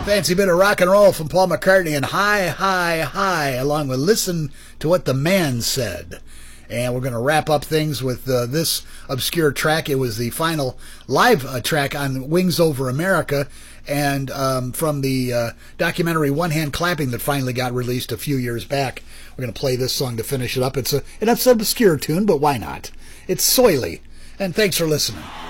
Fancy bit of rock and roll from Paul McCartney and High, High, High, along with Listen to What the Man Said. And we're going to wrap up things with this obscure track. It was the final live track on Wings Over America, and from the documentary One Hand Clapping that finally got released a few years back. We're going to play this song to finish it up. It's an obscure tune, but why not? It's Soily, and thanks for listening.